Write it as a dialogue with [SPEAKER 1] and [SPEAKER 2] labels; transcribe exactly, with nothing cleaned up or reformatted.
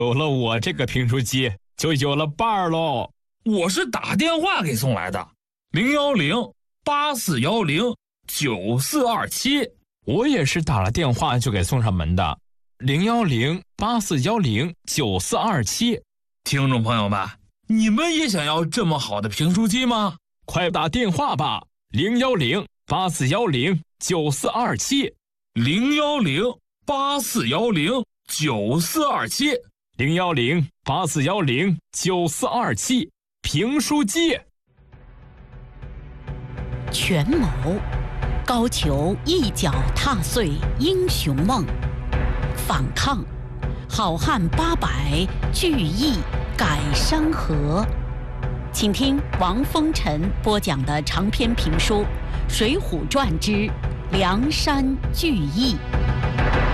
[SPEAKER 1] 有了我这个评书机，就有了伴儿喽。
[SPEAKER 2] 我是打电话给送来的，零幺零八四幺零九四二七。
[SPEAKER 1] 我也是打了电话就给送上门的，零幺零八四幺零九四二七。
[SPEAKER 2] 听众朋友们，你们也想要这么好的评书机吗？
[SPEAKER 1] 快打电话吧，零幺零八四幺零九四二七，
[SPEAKER 2] 零幺零八四幺零九四二七，
[SPEAKER 1] 零幺零八四幺零九四二七，评书机。
[SPEAKER 3] 权谋，高俅一脚踏碎英雄梦；反抗，好汉八百聚义改山河。请听王风尘播讲的长篇评书《水浒传之梁山聚义》。